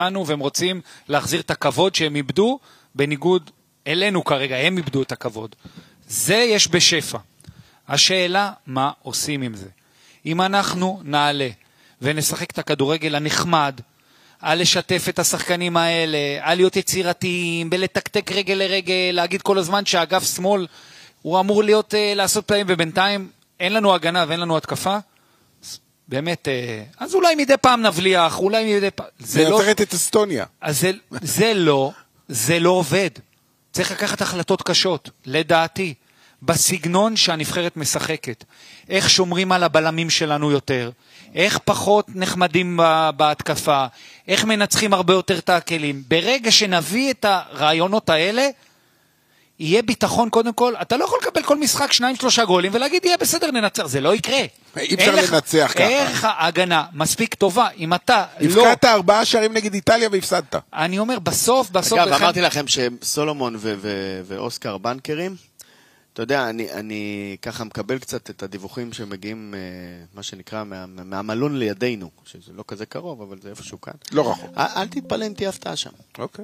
לנו, והם רוצים להחזיר את הכבוד שהם איבדו, בניגוד אלינו כרגע, הם איבדו את הכבוד. זה יש בשפע. השאלה, מה עושים עם זה? אם אנחנו נעלה ונשחק את הכדורגל הנחמד, על לשתף את השחקנים האלה, על להיות יצירתיים, בלתקתק רגל לרגל, להגיד כל הזמן שהאגף שמאל הוא אמור להיות, לעשות פלאים, ובינתיים אין לנו הגנה ואין לנו התקפה, באמת, אז אולי מדי פעם נבליח, אולי מדי פעם... זה יוצרת את אסטוניה. אז זה לא עובד. צריך לקחת החלטות קשות, לדעתי, בסגנון שהנבחרת משחקת. איך שומרים על הבלמים שלנו יותר, איך פחות נחמדים בהתקפה, איך מנצחים הרבה יותר טאקלים. ברגע שנביא את הרעיונות האלה, יהיה ביטחון קודם כל. אתה לא יכול לקבל כל משחק 2-3 גולים ולהגיד יהיה בסדר ננצח, זה לא יקרה. אי אפשר לנצח ככה. אין לך הגנה מספיק טובה, אם אתה לא... הבקעת 4 שערים נגד איטליה והפסדת. אני אומר בסוף... אגב, אמרתי לכם שסולומון ואוסקר בנקרים, אתה יודע, אני ככה מקבל קצת את הדיווחים שמגיעים, מה שנקרא, מהמלון לידינו, שזה לא כזה קרוב, אבל זה איפשהו כאן. לא רחוק. אל תתפלא אם תהיה הפתעה שם. אוקיי.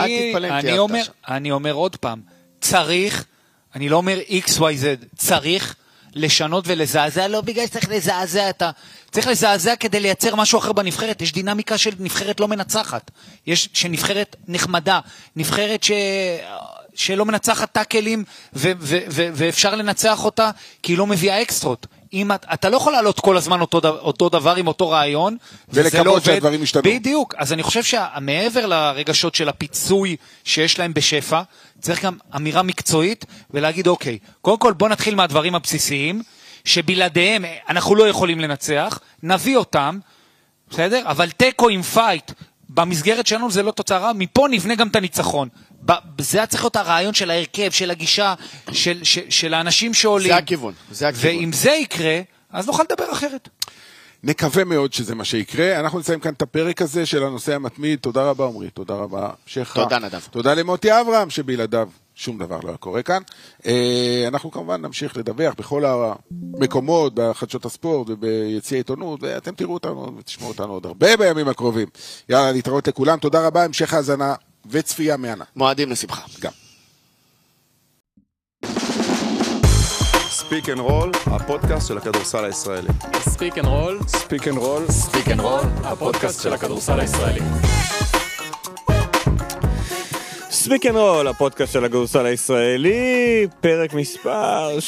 אני אומר עוד פעם, צריך, אני לא אומר XYZ, צריך לשנות ולזעזע, לא בגלל שצריך לזעזע צריך לזעזע כדי לייצר משהו אחר בנבחרת, יש דינמיקה של נבחרת לא מנצחת, יש שנבחרת נחמדה, נבחרת שלא מנצחת טאקלים ואפשר לנצח אותה כי היא לא מביאה אקסטרות. אם אתה לא יכול לעלות כל הזמן אותו דבר עם אותו רעיון ולקוות שהדברים ישתנו. בדיוק, אז אני חושב שמעבר לרגשות של הפיצוי שיש להם בשפע, צריך גם אמירה מקצועית ולהגיד אוקיי, קודם כל בוא נתחיל מהדברים הבסיסיים שבלעדיהם אנחנו לא יכולים לנצח, נביא אותם, בסדר? אבל טקו עם פייט במסגרת שלנו זה לא תוצאה רעה, מפה נבנה גם את הניצחון. זה צריך להיות הרעיון של ההרכב, של הגישה, של האנשים שעולים. זה הכיוון. ואם זה יקרה, אז נוכל לדבר אחרת. נקווה מאוד שזה מה שיקרה. אנחנו נסיים כאן את הפרק הזה של הנושא המתמיד. תודה רבה עמרי, תודה רבה שכה. תודה נדב. תודה למוטי אברהם שבלעדיו שום דבר לא קורה כאן. אנחנו כמובן נמשיך לדווח בכל המקומות, בחדשות הספורט וביציעי עיתונות, ואתם תראו אותנו ותשמעו אותנו עוד הרבה בימים הקרובים. יאללה, להתראות לכולם. תודה רבה, המשך האזנה וצפייה מענה. מועדים לשמחה. גם. ספיק אנד רול, הפודקאסט של הכדורסל הישראלי. ספיק אנד רול, ספיק אנד רול, ספיק אנד רול, הפודקאסט של הכדורסל הישראלי. ספיק אנד רול, הפודקאסט של הכדורסל הישראלי, פרק מספר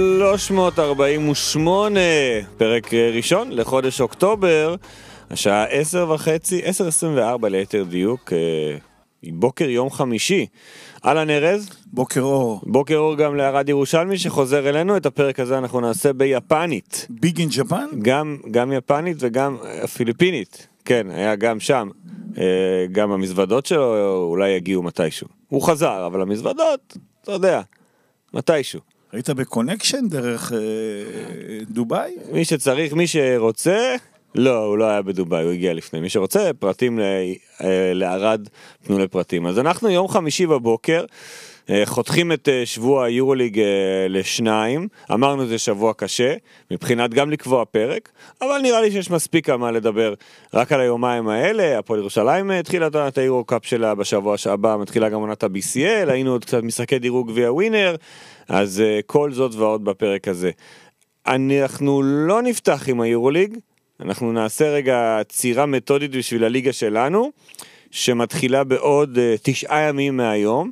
348, פרק ראשון לחודש אוקטובר, השעה 10:24 ליתר דיוק, בוקר יום חמישי. אהלן ארז. בוקר אור. בוקר אור גם לערד ירושלמי שחוזר אלינו. את הפרק הזה אנחנו נעשה ביפנית. ביג אין ג'פן? גם יפנית וגם פיליפינית. כן, היה גם שם. גם המזוודות שלו אולי יגיעו מתישהו. הוא חזר, אבל המזוודות, אתה יודע, מתישהו. היית בקונקשן דרך דוביי? מי שצריך, מי שרוצה... לא, הוא לא היה בדוביי, הוא הגיע לפני. מי שרוצה, פרטים לערד, תנו לפרטים. אז אנחנו יום חמישי בבוקר, חותכים את שבוע היורוליג לשניים, אמרנו זה שבוע קשה, מבחינת גם לקבוע פרק, אבל נראה לי שיש מספיק מה לדבר רק על היומיים האלה. הפועל ירושלים התחילה את היורו-קאפ שלה בשבוע הבא, מתחילה גם עונת ה-BCL, היינו עוד קצת משחקי דירוג גביע ווינר, אז כל זאת ועוד בפרק הזה. אנחנו לא נפתח עם היורוליג, אנחנו נעשה רגע צירה מתודית בשביל הליגה שלנו, שמתחילה בעוד 9 ימים מהיום,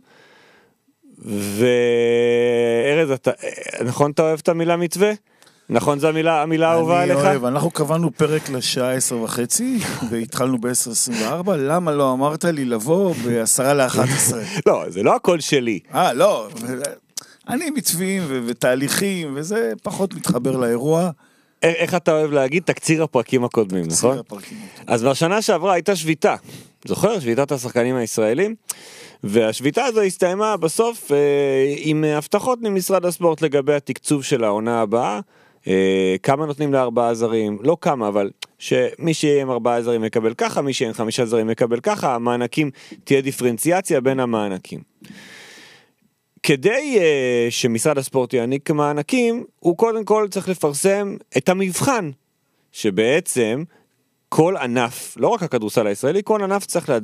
וארז, נכון אתה אוהב את המילה מתווה? נכון זו המילה האהובה עליך? אני אוהב, אנחנו קבענו פרק לשעה 10:30, והתחלנו ב-10:24, למה לא אמרת לי לבוא ב-10:11? לא, זה לא הכל שלי. לא, אני מתווים ותהליכים, וזה פחות מתחבר לאירוע. איך אתה אוהב להגיד? תקציר הפרקים הקודמים, נכון? אז בשנה שעברה הייתה שביתה, זוכר? שביתת השחקנים הישראלים, והשביתה הזו הסתיימה בסוף עם הבטחות ממשרד הספורט לגבי התקצוב של העונה הבאה, כמה נותנים ל4 זרים, לא כמה, אבל שמי שיהיה עם 4 זרים יקבל ככה, מי שיהיה עם 5 זרים יקבל ככה, המענקים תהיה דיפרנציאציה בין המענקים. כדי שמשרד הספורט יעניק מענקים, הוא קודם כל צריך לפרסם את המבחן, שבעצם כל ענף, לא רק הכדורסל הישראלי, כל ענף צריך